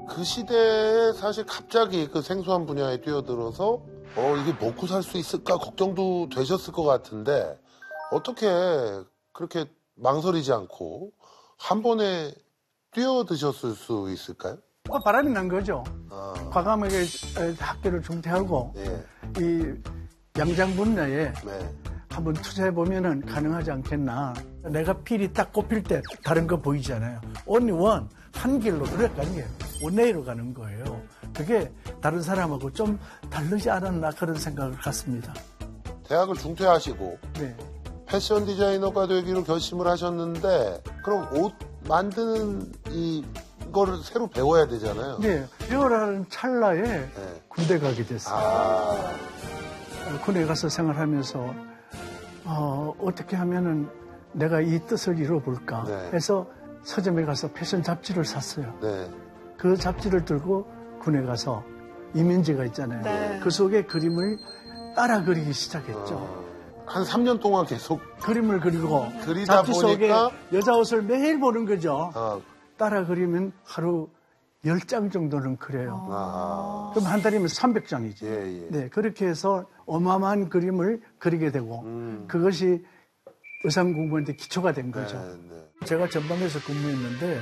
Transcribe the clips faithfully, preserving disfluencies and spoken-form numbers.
그 시대에 사실 갑자기 그 생소한 분야에 뛰어들어서 어 이게 먹고 살 수 있을까 걱정도 되셨을 것 같은데 어떻게 그렇게 망설이지 않고 한 번에 뛰어드셨을 수 있을까요? 어, 바람이 난 거죠. 아. 과감하게 학교를 중퇴하고 네. 이 양장 분야에 네. 한번 투자해보면은 가능하지 않겠나. 내가 필이 딱 꼽힐 때 다른 거 보이잖아요. only one, 한 길로 들어가는 게 원웨이로 가는 거예요. 그게 다른 사람하고 좀 다르지 않았나 그런 생각을 갖습니다. 대학을 중퇴하시고 네. 패션 디자이너가 되기로 결심을 하셨는데 그럼 옷 만드는 이거를 새로 배워야 되잖아요. 네. 배워라는 찰나에 네. 군대 가게 됐어요. 아. 군에 가서 생활하면서 어, 어떻게 하면은 내가 이 뜻을 이뤄볼까 네. 해서 서점에 가서 패션 잡지를 샀어요. 네. 그 잡지를 들고 군에 가서 이면지가 있잖아요. 네. 그 속에 그림을 따라 그리기 시작했죠. 어, 한 삼 년 동안 계속 그림을 그리고 그리다 잡지 보니까 속에 여자 옷을 매일 보는 거죠. 어, 따라 그리면 하루 열 장 정도는 그려요. 아. 그럼 한 달이면 삼백 장이지. 예, 예. 네, 그렇게 해서 어마어마한 그림을 그리게 되고 음. 그것이 의상 공부하는데 기초가 된 거죠. 네, 네. 제가 전방에서 근무했는데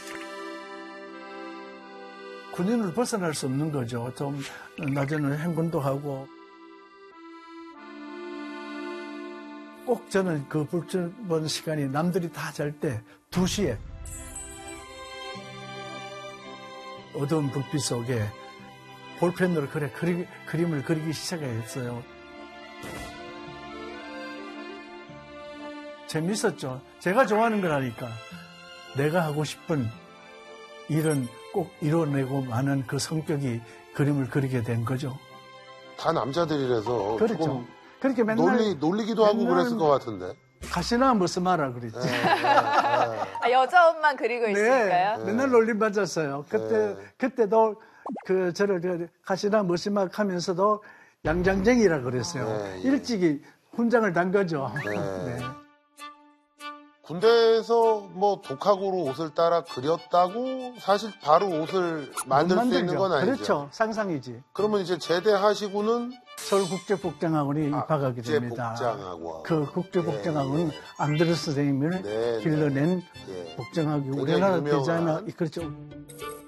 군인을 벗어날 수 없는 거죠. 좀 낮에는 행군도 하고 꼭 저는 그 불주번 시간이 남들이 다 잘 때 두 시에 어두운 불빛 속에 볼펜으로 그래 그리, 그림을 그리기 시작했어요. 재밌었죠. 제가 좋아하는 거라니까. 내가 하고 싶은 일은 꼭 이뤄내고 마는 그 성격이 그림을 그리게 된 거죠. 다 남자들이라서 그렇죠. 조금 그렇게 맨날 놀리, 놀리기도 하고 맨날 그랬을 것 같은데. 가시나 머스마라 그랬지. 네, 네, 네. 아, 여자 옷만 그리고 있으니까요? 네, 맨날 놀림 받았어요. 그때, 네. 그때도 그, 저를 그 가시나 머스막 하면서도 양장쟁이라 그랬어요. 네, 예. 일찍이 훈장을 단 거죠. 네. 네. 군대에서 뭐 독학으로 옷을 따라 그렸다고 사실 바로 옷을 만들 수 만들죠. 있는 건 아니죠. 그렇죠. 상상이지. 그러면 이제 제대하시고는 서울국제복장학원에 아, 입학하게 됩니다. 국제복장학원. 그 국제복장학원은 예, 예. 안드레스 선생님을 네, 길러낸 예. 복장학이 굉장히 우리나라 유명한. 되잖아. 그렇죠.